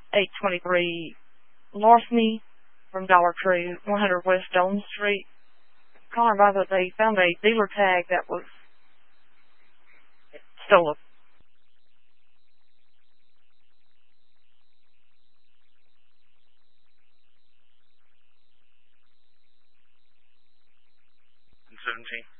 823 Larceny from Dollar Tree, 100 West Stone Street. Calling about that they found a dealer tag that was stolen. And 17.